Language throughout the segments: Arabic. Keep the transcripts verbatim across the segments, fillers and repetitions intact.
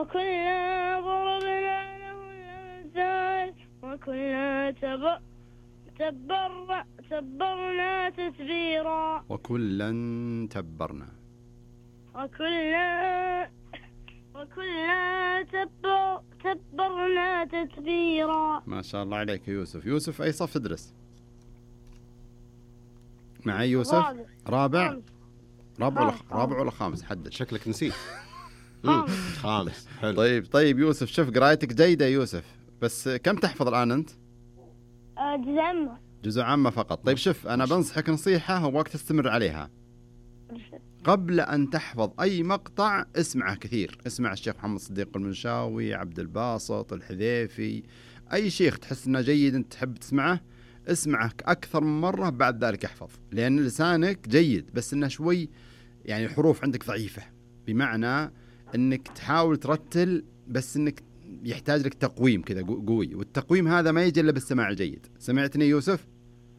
وكلا ضربنا له الأمثال وكلا تب... تبر... تبرنا تتبيرا وكلا تبرنا وكلا وكلا تبر... تبرنا تتبيرا. ما شاء الله عليك يوسف. يوسف أي صف تدرس معي يوسف؟ رابع رابع رابع ولا خامس. رابع ولا خامس؟ حدد. شكلك نسيت. خامس. خامس. حلو. طيب طيب يوسف، شوف قرايتك جيدة يوسف، بس كم تحفظ الآن أنت؟ آه، جزء عامة. جزء عامة فقط. طيب شوف، أنا بنصحك نصيحة وباك تستمر عليها. قبل أن تحفظ أي مقطع اسمعه كثير، اسمع الشيخ محمد صديق المنشاوي، عبد الباسط، الحذيفي، أي شيخ تحس أنه جيد أنت تحب تسمعه اسمعه أكثر من مرة، بعد ذلك احفظ، لأن لسانك جيد بس أنه شوي يعني الحروف عندك ضعيفة، بمعنى أنك تحاول ترتل بس أنك يحتاج لك تقويم كذا قوي، والتقويم هذا ما يجي إلا بالسماع الجيد. سمعتني يوسف؟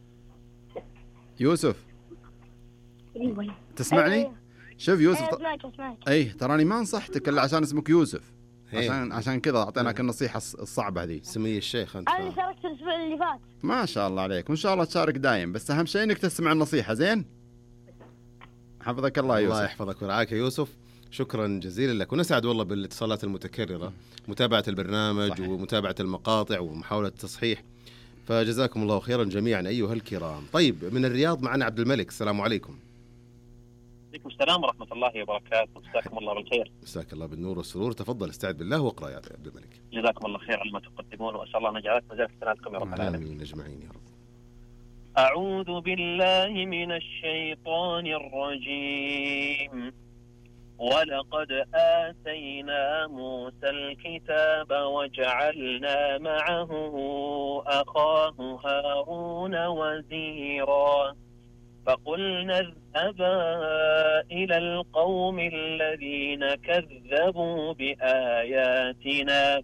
يوسف تسمعني؟ أيوة. شوف يوسف أيوة، ط... أسمعك أسمعك. ايه تراني ما نصحتك الا عشان اسمك يوسف، هي. عشان عشان كذا اعطيناك النصيحه الص- الصعبه هذه. سمي الشيخ أنت. أنا شاركت الأسبوع اللي فات. ما شاء الله عليك، وان شاء الله تشارك دايم، بس اهم شيء انك تسمع النصيحه. زين، حفظك الله يوسف. الله يحفظك ورعاك يا يوسف. شكرا جزيلا لك، ونسعد والله بالاتصالات المتكررة، متابعة البرنامج صحيح. ومتابعة المقاطع ومحاولة التصحيح، فجزاكم الله خيرا جميعا أيها الكرام. طيب من الرياض معنا عبد الملك، السلام عليكم. عليكم السلام ورحمة الله وبركاته، مساكم الله بالخير. مساك الله بالنور والسرور، تفضل استعد بالله واقرأ يا عبد الملك. جزاكم الله خير على ما تقدمون، وأسأل الله أن يجعلكم مجال حسناتكم يا رب العالمين. آمين أجمعين يا رب. أعوذ بالله من الشيطان الرجيم. ولقد آتينا موسى الكتاب وجعلنا معه أخاه هارون وزيرا فقلنا اذهبا إلى القوم الذين كذبوا بآياتنا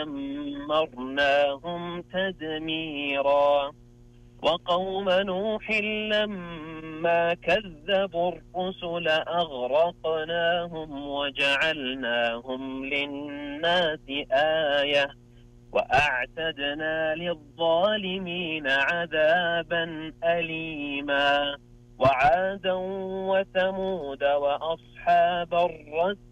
فدمرناهم تدميرا وقوم نوح لما كذبوا الرسل أغرقناهم وجعلناهم للناس آية وأعتدنا للظالمين عذابا أليما وعادا وثمود وأصحاب الرس